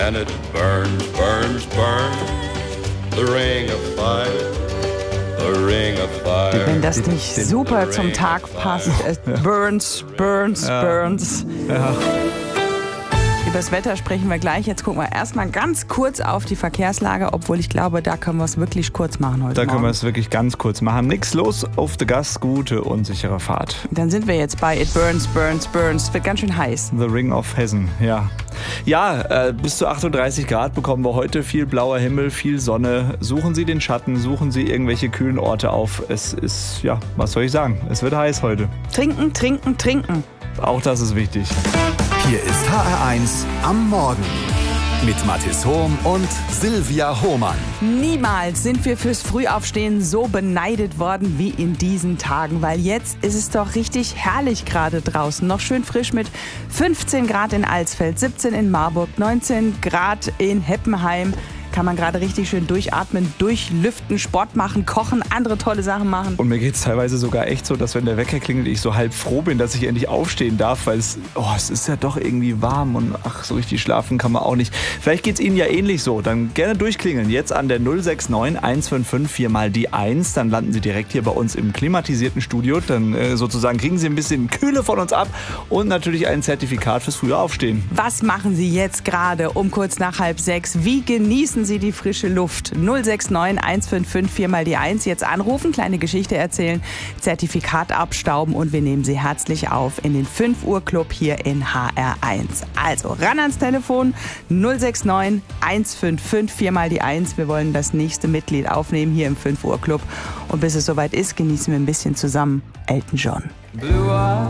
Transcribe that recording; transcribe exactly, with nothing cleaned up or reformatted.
and it burns, burns, burns. The ring of fire, the ring of fire. Wenn das nicht super zum Tag passt, es burns, burns, Ja. burns. Ja. Über das Wetter sprechen wir gleich. Jetzt gucken wir erstmal ganz kurz auf die Verkehrslage, obwohl ich glaube, da können wir es wirklich kurz machen heute Da können wir Morgen. es wirklich ganz kurz machen. Nix los, auf der Gas, gute und sichere Fahrt. Dann sind wir jetzt bei It Burns, Burns, Burns. Wird ganz schön heiß. The Ring of Hessen, ja. Ja, äh, bis zu achtunddreißig Grad bekommen wir heute. Viel blauer Himmel, viel Sonne. Suchen Sie den Schatten, suchen Sie irgendwelche kühlen Orte auf. Es ist, ja, was soll ich sagen? Es wird heiß heute. Trinken, trinken, trinken. Auch das ist wichtig. Hier ist H R eins am Morgen mit Mathis Hohm und Silvia Hohmann. Niemals sind wir fürs Frühaufstehen so beneidet worden wie in diesen Tagen, weil jetzt ist es doch richtig herrlich gerade draußen. Noch schön frisch mit fünfzehn Grad in Alsfeld, siebzehn in Marburg, neunzehn Grad in Heppenheim. Kann man gerade richtig schön durchatmen, durchlüften, Sport machen, kochen, andere tolle Sachen machen. Und mir geht es teilweise sogar echt so, dass wenn der Wecker klingelt, ich so halb froh bin, dass ich endlich aufstehen darf, weil es, oh, es ist ja doch irgendwie warm und ach, so richtig schlafen kann man auch nicht. Vielleicht geht es Ihnen ja ähnlich so. Dann gerne durchklingeln. Jetzt an der null sechs neun eins fünf fünf vier mal die eins. Dann landen Sie direkt hier bei uns im klimatisierten Studio. Dann äh, sozusagen kriegen Sie ein bisschen Kühle von uns ab und natürlich ein Zertifikat fürs frühe Aufstehen. Was machen Sie jetzt gerade um kurz nach halb sechs? Wie genießen Sie die frische Luft? null sechs neun eins fünf fünf vier mal die eins. Jetzt anrufen, kleine Geschichte erzählen, Zertifikat abstauben und wir nehmen Sie herzlich auf in den fünf Uhr Club hier in H R eins. Also ran ans Telefon null sechs neun eins fünf fünf vier mal die eins. Wir wollen das nächste Mitglied aufnehmen hier im fünf Uhr Club. Und bis es soweit ist, genießen wir ein bisschen zusammen Elton John.